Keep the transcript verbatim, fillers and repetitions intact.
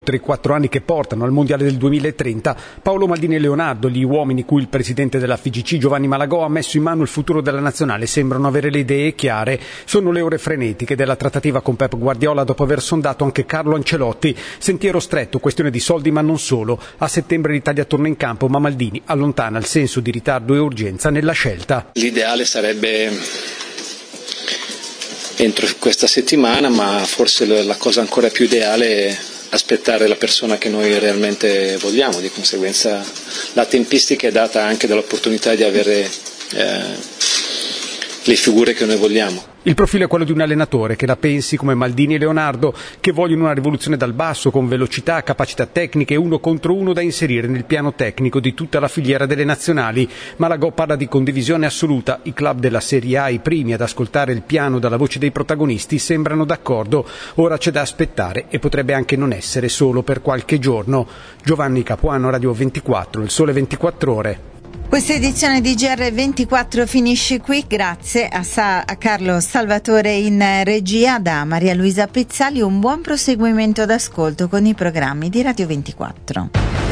oltre i quattro anni che portano al Mondiale del duemilatrenta, Paolo Maldini e Leonardo, gli uomini cui il presidente della F I G C Giovanni Malagò ha messo in mano il futuro della nazionale, sembrano avere le idee chiare. Sono le ore frenetiche della trattativa con Pep Guardiola dopo aver sondato anche Carlo Ancelotti. Sentiero stretto, questione di soldi ma non solo. A settembre l'Italia torna in campo, ma Maldini allontana il senso di ritardo e urgenza nella scelta. L'ideale sarebbe entro questa settimana, ma forse la cosa ancora più ideale è aspettare la persona che noi realmente vogliamo. Di conseguenza la tempistica è data anche dall'opportunità di avere eh, le figure che noi vogliamo. Il profilo è quello di un allenatore che la pensi come Maldini e Leonardo, che vogliono una rivoluzione dal basso con velocità, capacità tecniche e uno contro uno da inserire nel piano tecnico di tutta la filiera delle nazionali. Malagò parla di condivisione assoluta. I club della Serie A, i primi ad ascoltare il piano dalla voce dei protagonisti, sembrano d'accordo. Ora c'è da aspettare e potrebbe anche non essere solo per qualche giorno. Giovanni Capuano, Radio ventiquattro, Il Sole ventiquattro Ore. Questa edizione di G R ventiquattro finisce qui, grazie a, Sa- a Carlo Salvatore in regia, da Maria Luisa Pezzali un buon proseguimento d'ascolto con i programmi di Radio ventiquattro.